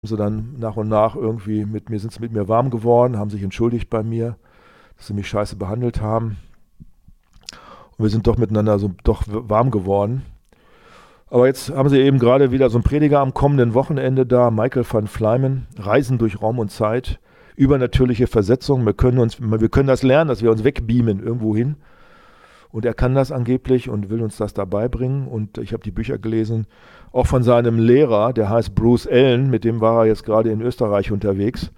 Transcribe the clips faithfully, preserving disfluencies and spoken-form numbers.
sie dann nach und nach irgendwie mit mir, sind sie mit mir warm geworden, haben sich entschuldigt bei mir, dass sie mich scheiße behandelt haben. Und wir sind doch miteinander so doch warm geworden. Aber jetzt haben sie eben gerade wieder so einen Prediger am kommenden Wochenende da, Michael van Fleimen, Reisen durch Raum und Zeit, übernatürliche Versetzung. Wir können uns, wir können das lernen, dass wir uns wegbeamen irgendwo hin. Und er kann das angeblich und will uns das dabei bringen. Und ich habe die Bücher gelesen, auch von seinem Lehrer, der heißt Bruce Allen, mit dem war er jetzt gerade in Österreich unterwegs.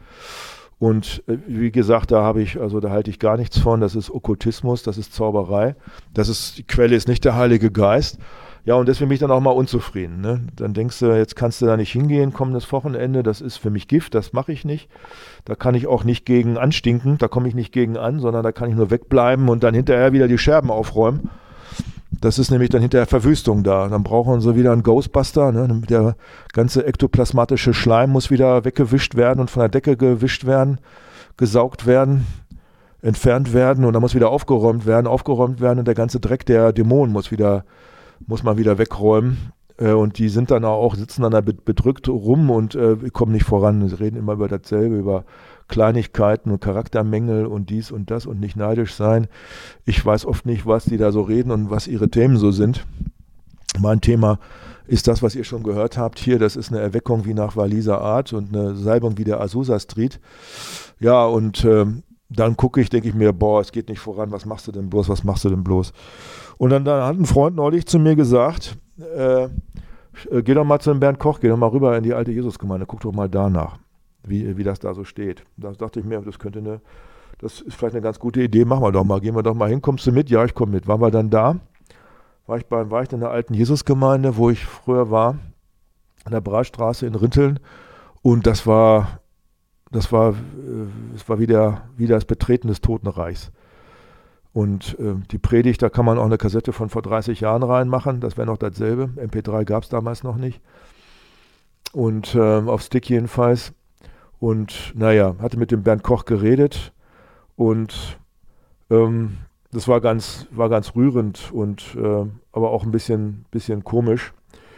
Und äh, wie gesagt, da habe ich, also da halte ich gar nichts von. Das ist Okkultismus, das ist Zauberei. Das ist, die Quelle ist nicht der Heilige Geist. Ja, und deswegen bin ich dann auch mal unzufrieden. Ne? Dann denkst du, jetzt kannst du da nicht hingehen, kommendes Wochenende, das ist für mich Gift, das mache ich nicht. Da kann ich auch nicht gegen anstinken, da komme ich nicht gegen an, sondern da kann ich nur wegbleiben und dann hinterher wieder die Scherben aufräumen. Das ist nämlich dann hinterher Verwüstung da. Dann brauchen sie wieder einen Ghostbuster. Ne? Der ganze ektoplasmatische Schleim muss wieder weggewischt werden und von der Decke gewischt werden, gesaugt werden, entfernt werden und dann muss wieder aufgeräumt werden, aufgeräumt werden und der ganze Dreck der Dämonen muss wieder muss man wieder wegräumen äh, und die sind dann auch, sitzen dann da bedrückt rum und äh, kommen nicht voran. Sie reden immer über dasselbe, über Kleinigkeiten und Charaktermängel und dies und das und nicht neidisch sein. Ich weiß oft nicht, was die da so reden und was ihre Themen so sind. Mein Thema ist das, was ihr schon gehört habt hier. Das ist eine Erweckung wie nach Waliser Art und eine Salbung wie der Azusa Street. Ja, und äh, dann gucke ich, denke ich mir, boah, es geht nicht voran, was machst du denn bloß, was machst du denn bloß? Und dann, dann hat ein Freund neulich zu mir gesagt, äh, geh doch mal zu dem Bernd Koch, geh doch mal rüber in die alte Jesusgemeinde, guck doch mal danach, wie, wie das da so steht. Da dachte ich mir, das könnte eine, das ist vielleicht eine ganz gute Idee, machen wir doch mal, gehen wir doch mal hin, kommst du mit? Ja, ich komme mit. Waren wir dann da, war ich, bei, war ich in der alten Jesusgemeinde, wo ich früher war, an der Breitstraße in Rinteln und das war, das war, es war wie, der, wie das Betreten des Totenreichs. Und äh, die Predigt, da kann man auch eine Kassette von vor dreißig Jahren reinmachen, das wäre noch dasselbe. M P drei gab es damals noch nicht. Und äh, auf Stick jedenfalls. Und naja, hatte mit dem Bernd Koch geredet und ähm, das war ganz, war ganz rührend und äh, aber auch ein bisschen, bisschen komisch.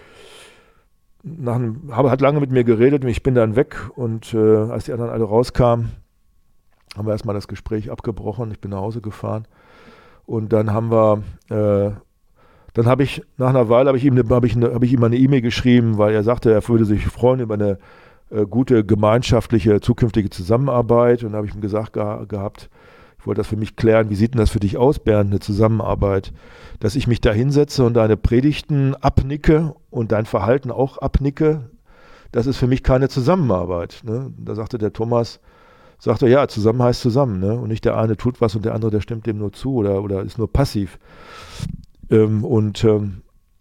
Nach einem, habe, hat lange mit mir geredet und ich bin dann weg und äh, als die anderen alle rauskamen, haben wir erstmal das Gespräch abgebrochen. Ich bin nach Hause gefahren und dann haben wir, äh, dann habe ich, nach einer Weile habe ich ihm, habe ich, habe ich ihm eine E-Mail geschrieben, weil er sagte, er würde sich freuen über eine äh, gute gemeinschaftliche zukünftige Zusammenarbeit und dann habe ich ihm gesagt ge- gehabt, ich wollte das für mich klären, wie sieht denn das für dich aus, Bernd, eine Zusammenarbeit, dass ich mich da hinsetze und deine Predigten abnicke und dein Verhalten auch abnicke, das ist für mich keine Zusammenarbeit. Ne? Da sagte der Thomas, sagt er, ja, zusammen heißt zusammen, ne? Und nicht der eine tut was und der andere, der stimmt dem nur zu oder, oder ist nur passiv. Ähm, und ähm,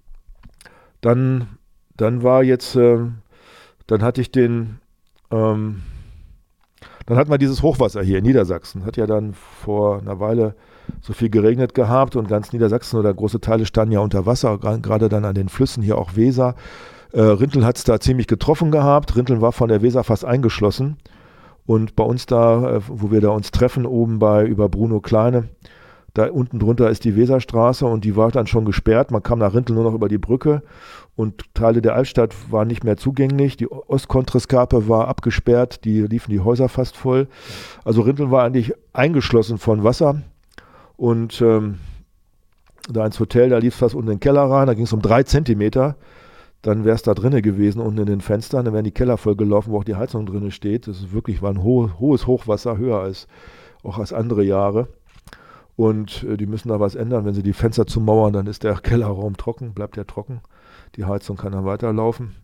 dann, dann war jetzt, ähm, dann hatte ich den, ähm, dann hatten wir dieses Hochwasser hier in Niedersachsen. Hat ja dann vor einer Weile so viel geregnet gehabt und ganz Niedersachsen oder große Teile standen ja unter Wasser, gerade dann an den Flüssen, hier auch Weser. Äh, Rinteln hat es da ziemlich getroffen gehabt. Rinteln war von der Weser fast eingeschlossen. Und bei uns da, wo wir da uns treffen, oben bei über Bruno Kleine, da unten drunter ist die Weserstraße und die war dann schon gesperrt. Man kam nach Rinteln nur noch über die Brücke und Teile der Altstadt waren nicht mehr zugänglich. Die Ostkontreskape war abgesperrt, die liefen die Häuser fast voll. Also Rinteln war eigentlich eingeschlossen von Wasser und ähm, da ins Hotel, da lief es fast unten in den Keller rein, da ging es um drei Zentimeter. Dann wäre es da drinnen gewesen, unten in den Fenstern, dann wären die Keller voll gelaufen, wo auch die Heizung drinnen steht. Das ist wirklich, war ein ho- hohes Hochwasser, höher als auch als andere Jahre. Und äh, die müssen da was ändern. Wenn sie die Fenster zumauern, dann ist der Kellerraum trocken, bleibt der trocken. Die Heizung kann dann weiterlaufen.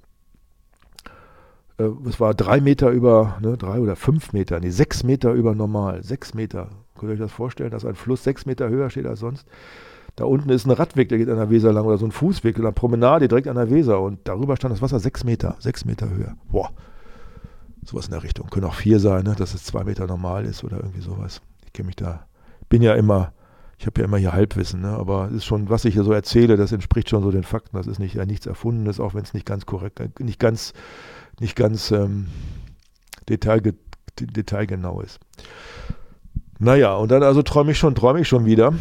Äh, es war drei Meter über, ne, drei oder fünf Meter, nee, sechs Meter über normal. Sechs Meter. Könnt ihr euch das vorstellen, dass ein Fluss sechs Meter höher steht als sonst? Da unten ist ein Radweg, der geht an der Weser lang oder so ein Fußweg oder eine Promenade direkt an der Weser und darüber stand das Wasser sechs Meter, sechs Meter höher. Boah, sowas in der Richtung. Können auch vier sein, ne? Dass es zwei Meter normal ist oder irgendwie sowas. Ich kenne mich da, bin ja immer, ich habe ja immer hier Halbwissen, ne? Aber es ist schon, was ich hier so erzähle, das entspricht schon so den Fakten. Das ist nicht ja, nichts Erfundenes, auch wenn es nicht ganz korrekt, nicht ganz, nicht ganz ähm, detailge, detailgenau ist. Naja, und dann also träume ich schon, träume ich schon wieder.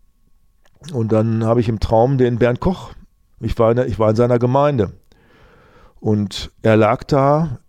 Und dann habe ich im Traum den Bernd Koch. Ich war in, der, ich war in seiner Gemeinde. Und er lag da